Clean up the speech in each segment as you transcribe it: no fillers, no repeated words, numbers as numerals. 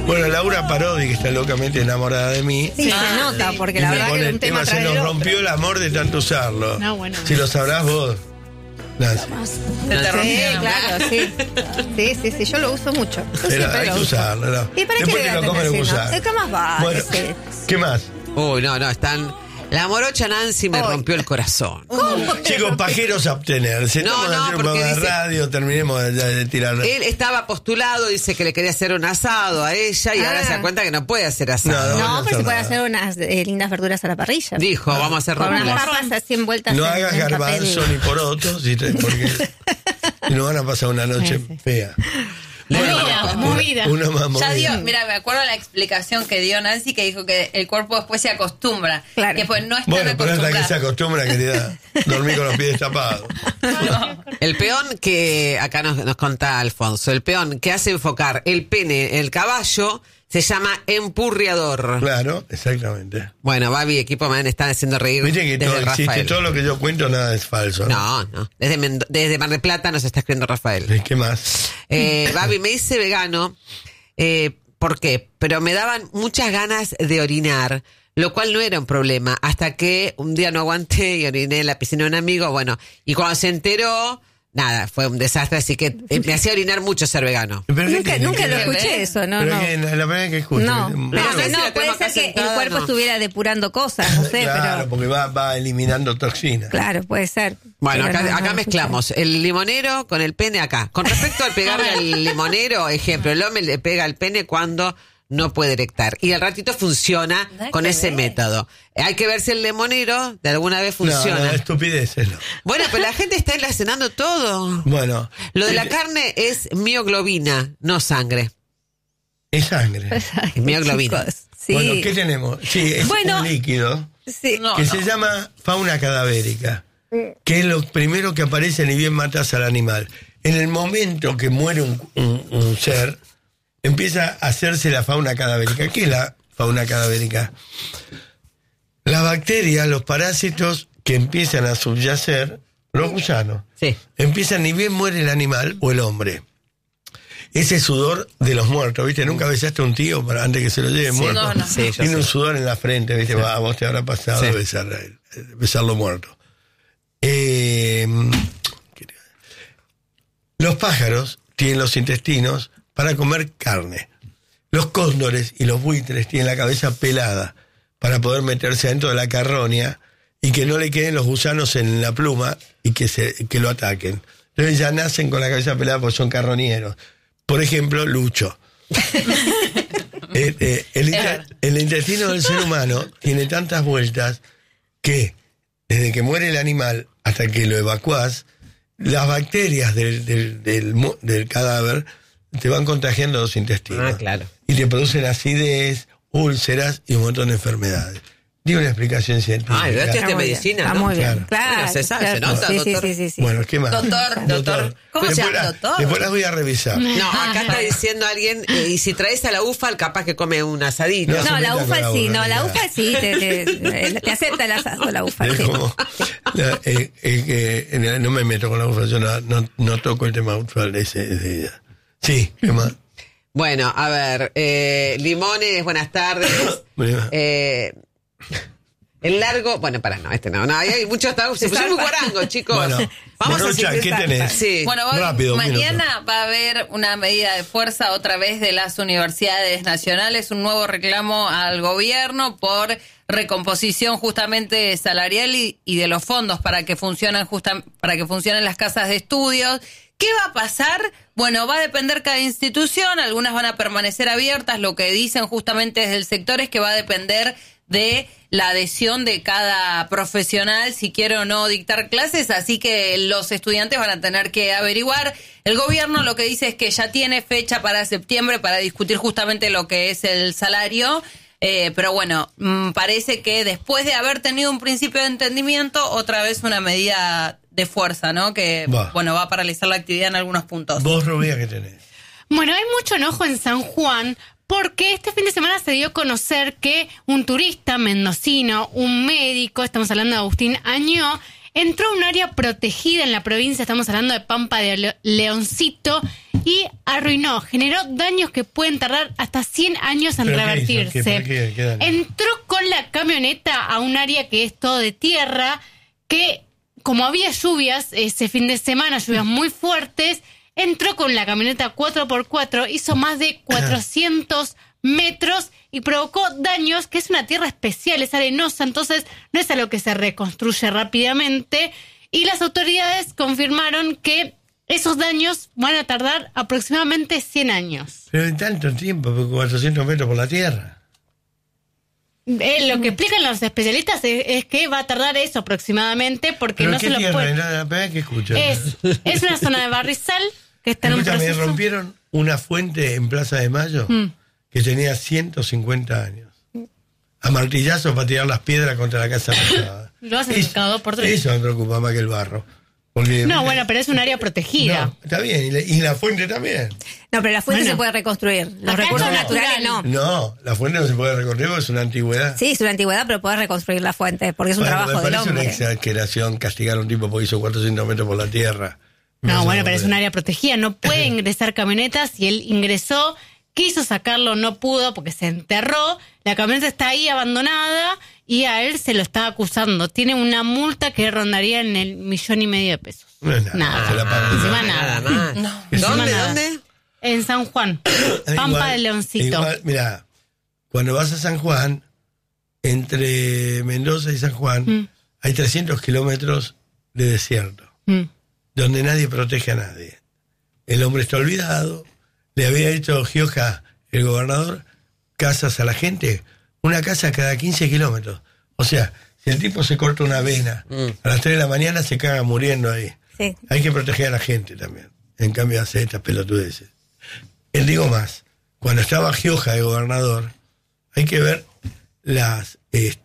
Bueno, Laura Parodi, que está locamente enamorada de mí. Sí, se nota, porque la verdad que era un tema se nos rompió el amor de tanto usarlo. No, bueno. Si lo sabrás vos, Nancy. Sí, claro, sí, yo lo uso mucho. Yo Pero siempre hay lo que uso. usarlo, ¿no? ¿Y para qué Después le que voy a lo comen, tener lo si no? usar. ¿Qué más vale? Bueno, Sí. ¿qué más? Uy, no, están... La morocha Nancy me rompió el corazón. ¿Cómo? Chicos, pajeros a abstenerse. No, Estamos no, haciendo un porque programa de dice- radio, terminemos de tirar. Él estaba postulado, dice que le quería hacer un asado a ella y ahora se da cuenta que no puede hacer asado. No, No, pero se puede nada. hacer unas lindas verduras a la parrilla. Dijo, vamos a hacer Con unas rótulas. papas así envueltas No en hagas papel. garbanzo ni porotos, porque si no van a pasar una noche fea. Movida. Una más Ya movida. dio, mira, me acuerdo la explicación que dio Nancy, que dijo que el cuerpo después se acostumbra. Claro. Que pues no están Bueno, pero hasta que se acostumbrados. acostumbra, querida. Dormir con los pies tapados. El peón que acá nos contá Alfonso, el peón que hace enfocar el pene en el caballo se llama empurriador. Claro, exactamente. Bueno, Babi, equipo me están haciendo reír Viste que desde todo existe, Rafael. todo lo que yo cuento nada es falso. No. Desde Mar del Plata nos está escribiendo Rafael. ¿Qué más? Babi, me hice vegano. ¿Por qué? Pero me daban muchas ganas de orinar, lo cual no era un problema, hasta que un día no aguanté y oriné en la piscina de un amigo. Bueno, y cuando se enteró, nada, fue un desastre, así que me hacía orinar mucho ser vegano. Pero Nunca lo que- escuché eso, no, pero no. que la primera vez que escucho. No, Bueno, pero no sé si no, la puede tengo ser acá que sentada, el cuerpo no. estuviera depurando cosas, no sé, claro, pero porque va eliminando toxinas. claro, puede ser. Bueno, Pero acá no, mezclamos el limonero con el pene acá. Con respecto al pegarle al limonero, ejemplo, el hombre le pega al pene cuando no puede erectar. Y al ratito funciona Nada con que ese ver. método. Hay que ver si el limonero de alguna vez No, funciona. estupideces, no. Bueno, pero la gente está enlacenando todo. Bueno. Lo de la carne es mioglobina, no sangre. Es sangre. Ay, Mioglobina. chicos, sí. Bueno, ¿qué tenemos? Sí, es Bueno. un líquido Sí. No, que no. se llama fauna cadavérica, que es lo primero que aparece ni bien matas al animal. En el momento que muere un ser, empieza a hacerse la fauna cadavérica. ¿Qué es la fauna cadavérica? Las bacterias, los parásitos que empiezan a subyacer, los gusanos, Sí. empiezan ni bien muere el animal o el hombre. Ese sudor de los muertos, ¿viste? Nunca besaste a un tío para antes que se lo lleve muerto. no, no. Sí, yo Tiene sé. un sudor en la frente, ¿viste? Va, a vos te habrá pasado Sí. de besarlo muerto. Los pájaros tienen los intestinos para comer carne. Los cóndores y los buitres tienen la cabeza pelada para poder meterse dentro de la carroña y que no le queden los gusanos en la pluma y que lo ataquen. Entonces ya nacen con la cabeza pelada porque son carroñeros. Por ejemplo, Lucho. El intestino del ser humano tiene tantas vueltas que desde que muere el animal hasta que lo evacuás, las bacterias del cadáver te van contagiando los intestinos. Ah, claro. Y te producen acidez, úlceras y un montón de enfermedades. Di una explicación científica. Ah, ¿estudiaste Está muy bien, medicina, está no? muy bien, Claro. claro. Bueno, se sabe, se claro. nota, Sí, doctor. sí. Bueno, ¿qué más? Doctor. ¿Cómo se llama, doctor? Después las voy a revisar. No, acá está diciendo alguien, y si traes a la UFA, capaz que come un asadito. No, No, la meta UFA con sí, la no, la UFA, UFA sí, te acepta el asado, la UFA. Es Sí. como, no me meto con la UFA, yo no toco el tema UFA de ella. Sí, ¿qué más? Bueno, a ver, Limones, buenas tardes. Bueno. El largo, bueno, no, hay muchos tabús, se pusieron muy guarango, chicos. Bueno, Vamos a Morocha, seguir. ¿qué tenés? Sí. Bueno, Rápido, un mañana va a haber una medida de fuerza otra vez de las universidades nacionales, un nuevo reclamo al gobierno por recomposición justamente salarial y de los fondos para que funcionen las casas de estudios. ¿Qué va a pasar? Bueno, va a depender cada institución, algunas van a permanecer abiertas, lo que dicen justamente desde el sector es que va a depender de la adhesión de cada profesional si quiere o no dictar clases, así que los estudiantes van a tener que averiguar. El gobierno lo que dice es que ya tiene fecha para septiembre para discutir justamente lo que es el salario, pero bueno, parece que después de haber tenido un principio de entendimiento, otra vez una medida de fuerza, ¿no? Que, bueno, va a paralizar la actividad en algunos puntos. Vos, Rubia, ¿qué tenés? Bueno, hay mucho enojo en San Juan porque este fin de semana se dio a conocer que un turista mendocino, un médico, estamos hablando de Agustín Añó, entró a un área protegida en la provincia, estamos hablando de Pampa de Leoncito, y generó daños que pueden tardar hasta 100 años en ¿Pero qué revertirse. hizo? ¿Qué daño? Entró con la camioneta a un área que es todo de tierra, que como había lluvias ese fin de semana, lluvias muy fuertes, entró con la camioneta 4x4, hizo más de 400 metros y provocó daños, que es una tierra especial, es arenosa, entonces no es algo que se reconstruye rápidamente. Y las autoridades confirmaron que esos daños van a tardar aproximadamente 100 años. Pero en tanto tiempo, 400 metros por la tierra. Lo que explican los especialistas es que va a tardar eso aproximadamente, porque ¿Pero no qué se lo tierra? puede... La primera vez que escucho. Es una zona de barrizal que está en un Escúchame, proceso... rompieron una fuente en Plaza de Mayo que tenía 150 años. A martillazos para tirar las piedras contra la casa rosada. Lo hacen cada 2 por 3. Eso me preocupa más que el barro. Porque, No, bueno, pero es un área protegida. No, está bien, y la fuente también. No, pero la fuente Bueno. se puede reconstruir. Los Acá recursos es naturales natural. no. No, la fuente no se puede recorrer porque es una antigüedad. Sí, es una antigüedad, pero puedes reconstruir la fuente, porque es un Bueno, trabajo me del parece una hombre. exageración castigar a un tipo porque hizo 400 metros por la tierra. No, bueno, sé, pero es un área protegida. No puede ingresar camionetas. Y él ingresó, quiso sacarlo, no pudo porque se enterró. La camioneta está ahí abandonada y a él se lo está acusando. Tiene una multa que rondaría en el 1,5 millones de pesos. No es nada, se la paga. Encima nada. más. Encima ¿Dónde? nada. ¿Dónde? En San Juan. Pampa Igual- del Leoncito. Igual, mira, cuando vas a San Juan, entre Mendoza y San Juan, hay 300 kilómetros de desierto, donde nadie protege a nadie. El hombre está olvidado. Le había hecho Gioja, el gobernador, casas a la gente, una casa cada 15 kilómetros. O sea, si el tipo se corta una vena, a las 3 de la mañana se caga muriendo ahí. Sí. Hay que proteger a la gente también. En cambio hace estas pelotudeces. Digo más, cuando estaba Gioja de gobernador, hay que ver las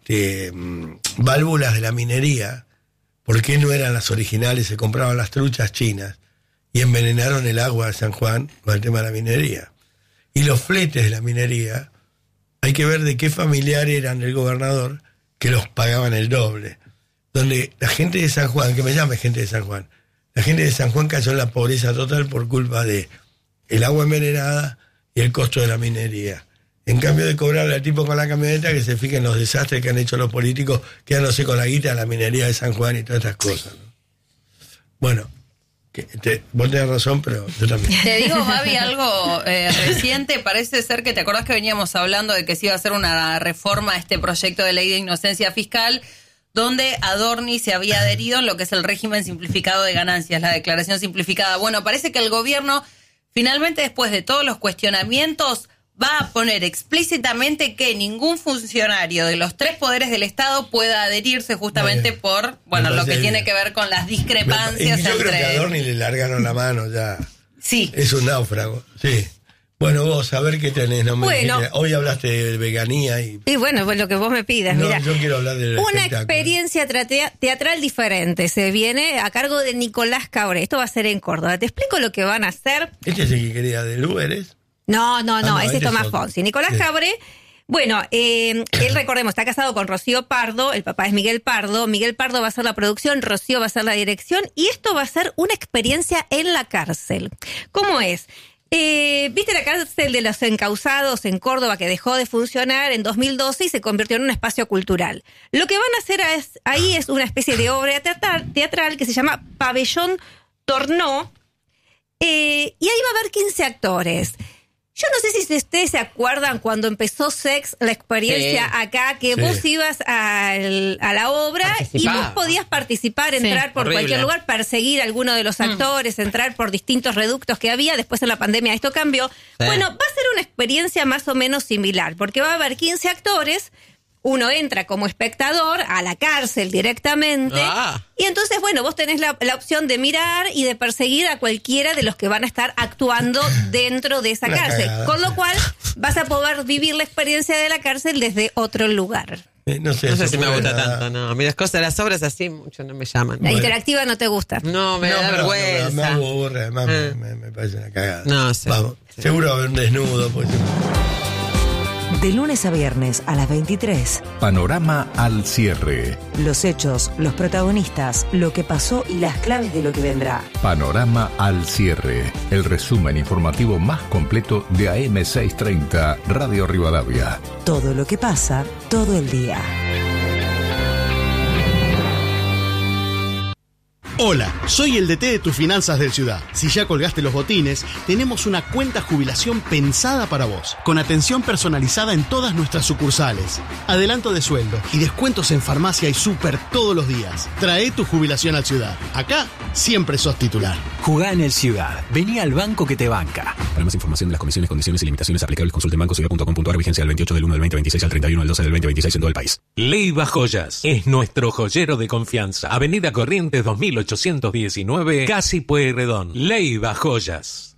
válvulas de la minería, por qué no eran las originales, se compraban las truchas chinas y envenenaron el agua de San Juan con el tema de la minería. Y los fletes de la minería, hay que ver de qué familiar eran del gobernador que los pagaban el doble. Donde la gente de San Juan, que me llame gente de San Juan, la gente de San Juan cayó en la pobreza total por culpa de el agua envenenada y el costo de la minería. En cambio de cobrarle al tipo con la camioneta, que se fijen los desastres que han hecho los políticos quedándose con la guita de la minería de San Juan y todas estas cosas, ¿no? Bueno, vos tenés razón, pero yo también. Te digo, Babi, algo reciente. Parece ser que te acordás que veníamos hablando de que se iba a hacer una reforma a este proyecto de ley de inocencia fiscal, donde Adorni se había adherido en lo que es el régimen simplificado de ganancias, la declaración simplificada. Bueno, parece que el gobierno, finalmente, después de todos los cuestionamientos, va a poner explícitamente que ningún funcionario de los 3 poderes del Estado pueda adherirse justamente Bien. por, Me lo parece que tiene bien. que ver con las Y discrepancias yo creo que a entre... Adorni le largaron la mano ya. Sí. Es un náufrago, sí. Bueno, vos, a ver qué tenés. No me Bueno. dijiste. Hoy hablaste de veganía y... Y bueno, pues lo que vos me pidas, No, mira. yo quiero hablar del Una espectáculo. experiencia teatral diferente se viene a cargo de Nicolás Cabré. Esto va a ser en Córdoba. Te explico lo que van a hacer. Este es el que quería del Uber, ¿es? No, no, ese este es Tomás es otro. Fonsi. Nicolás Sí. Cabré, bueno, él, recordemos, está casado con Rocío Pardo, el papá es Miguel Pardo. Miguel Pardo va a hacer la producción, Rocío va a hacer la dirección, y esto va a ser una experiencia en la cárcel. ¿Cómo es? ¿Viste la cárcel de los encausados en Córdoba que dejó de funcionar en 2012 y se convirtió en un espacio cultural? Lo que van a hacer ahí es una especie de obra teatral que se llama Pabellón Tornó, y ahí va a haber 15 actores. Yo no sé si ustedes se acuerdan cuando empezó Sex, la experiencia Sí. acá, que Sí. vos ibas a la obra y Participaba. vos podías participar, Sí. entrar por Horrible. cualquier lugar, perseguir a alguno de los actores, entrar por distintos reductos que había. Después en la pandemia esto cambió. Sí. Bueno, va a ser una experiencia más o menos similar, porque va a haber 15 actores. Uno entra como espectador a la cárcel directamente. Ah. Y entonces, bueno, vos tenés la opción de mirar y de perseguir a cualquiera de los que van a estar actuando dentro de esa Una cárcel. cagada. Con lo cual, vas a poder vivir la experiencia de la cárcel desde otro lugar. No sé, No sé eso si me puede gusta nada. tanto, no. A mí las cosas, las obras así, mucho no me llaman. La Bueno. interactiva no te gusta. No, me da pero vergüenza. me aburre, además Ah. me parece una cagada. No sé. Vamos, Sí. seguro va a haber un desnudo. Pues. De lunes a viernes a las 23. Panorama al cierre. Los hechos, los protagonistas, lo que pasó y las claves de lo que vendrá. Panorama al cierre. El resumen informativo más completo de AM630 Radio Rivadavia. Todo lo que pasa, todo el día. Hola, soy el DT de tus finanzas del Ciudad. Si ya colgaste los botines, tenemos una cuenta jubilación pensada para vos, con atención personalizada en todas nuestras sucursales, adelanto de sueldo y descuentos en farmacia y súper todos los días. Trae tu jubilación al Ciudad. Acá siempre sos titular. Jugá en el Ciudad. Vení al banco que te banca. Para más información de las comisiones, condiciones y limitaciones aplicables, consulte en bancociudad.com.ar. Vigencia del 28 del 1 del 2026 al 31 del 12 del 2026 en todo el país. Leiva Joyas es nuestro joyero de confianza. Avenida Corrientes 2819, Casi Pueyrredón. Leiva Joyas.